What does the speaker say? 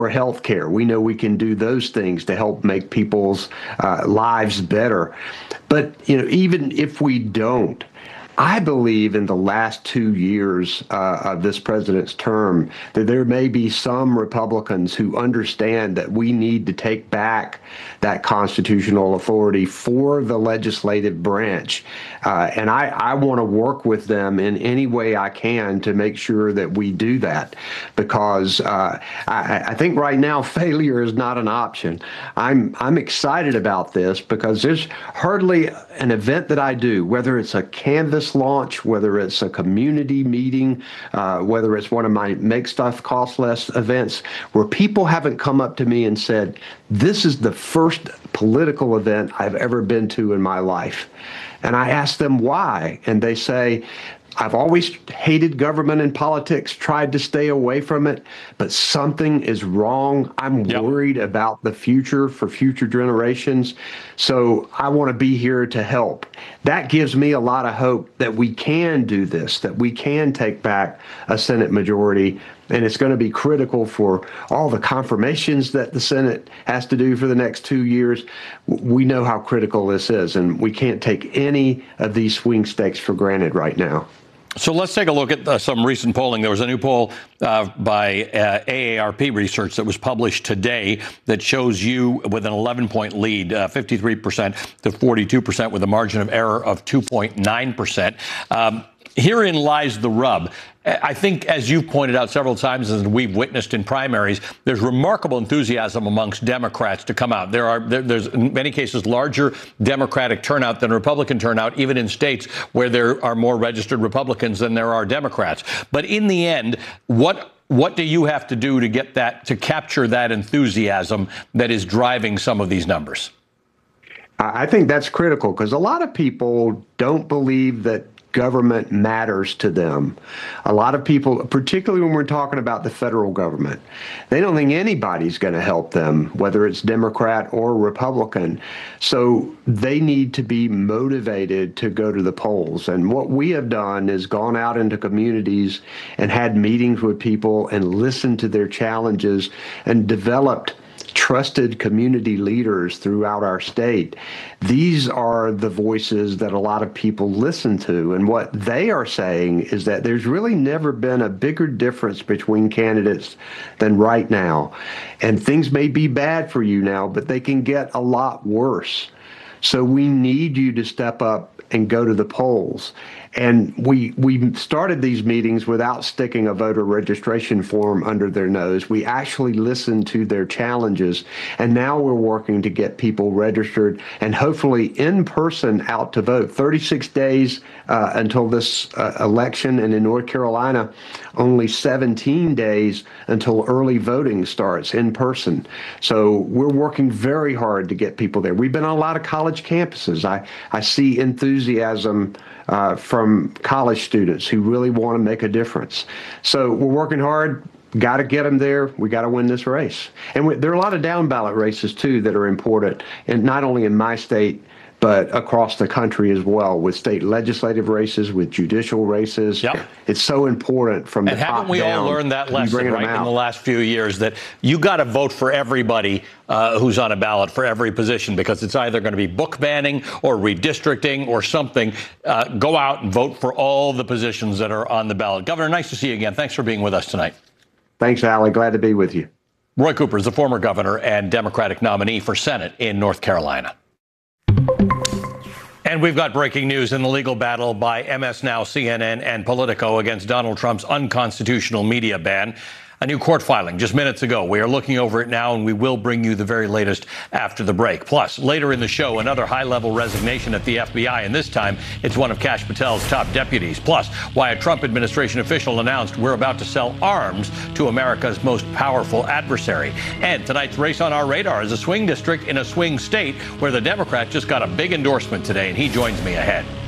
for health care. We know we can do those things to help make people's lives better. But, even if we don't, I believe in the last 2 years of this president's term that there may be some Republicans who understand that we need to take back that constitutional authority for the legislative branch. And I want to work with them in any way I can to make sure that we do that, because I think right now failure is not an option. I'm excited about this because there's hardly an event that I do, whether it's a Canvas launch, whether it's a community meeting, whether it's one of my Make Stuff Cost Less events, where people haven't come up to me and said, this is the first political event I've ever been to in my life. And I ask them why, and they say, I've always hated government and politics, tried to stay away from it, but something is wrong. I'm worried about the future for future generations. So I want to be here to help. That gives me a lot of hope that we can do this, that we can take back a Senate majority. And it's going to be critical for all the confirmations that the Senate has to do for the next 2 years. We know how critical this is, and we can't take any of these swing states for granted right now. So let's take a look at some recent polling. There was a new poll by AARP Research that was published today that shows you with an 11-point lead, 53% to 42%, with a margin of error of 2.9%. Herein lies the rub. I think, as you've pointed out several times, and we've witnessed in primaries, there's remarkable enthusiasm amongst Democrats to come out. There's in many cases larger Democratic turnout than Republican turnout, even in states where there are more registered Republicans than there are Democrats. But in the end, what do you have to do to get that, to capture that enthusiasm that is driving some of these numbers? I think that's critical because a lot of people don't believe that government matters to them. A lot of people, particularly when we're talking about the federal government, they don't think anybody's going to help them, whether it's Democrat or Republican. So they need to be motivated to go to the polls. And what we have done is gone out into communities and had meetings with people and listened to their challenges and developed trusted community leaders throughout our state. These are the voices that a lot of people listen to. And what they are saying is that there's really never been a bigger difference between candidates than right now. And things may be bad for you now, but they can get a lot worse. So we need you to step up and go to the polls. And we started these meetings without sticking a voter registration form under their nose. We actually listened to their challenges, and now we're working to get people registered and hopefully in person out to vote. 36 days until this election, and in North Carolina, only 17 days until early voting starts in person. So we're working very hard to get people there. We've been on a lot of college campuses. I see enthusiasm from college students who really want to make a difference. So we're working hard. Got to get them there. We got to win this race. And there are a lot of down ballot races, too, that are important, and not only in my state, but across the country as well, with state legislative races, with judicial races. Yep. It's so important from the top down. And haven't we all learned that lesson, right, in the last few years, that you got to vote for everybody who's on a ballot for every position, because it's either going to be book banning or redistricting or something. Go out and vote for all the positions that are on the ballot. Governor, nice to see you again. Thanks for being with us tonight. Thanks, Allie. Glad to be with you. Roy Cooper is the former governor and Democratic nominee for Senate in North Carolina. And we've got breaking news in the legal battle by MS Now, CNN, and Politico against Donald Trump's unconstitutional media ban. A new court filing just minutes ago. We are looking over it now, and we will bring you the very latest after the break. Plus, later in the show, another high-level resignation at the FBI, and this time it's one of Kash Patel's top deputies. Plus, why a Trump administration official announced we're about to sell arms to America's most powerful adversary. And tonight's Race on Our Radar is a swing district in a swing state where the Democrat just got a big endorsement today, and he joins me ahead.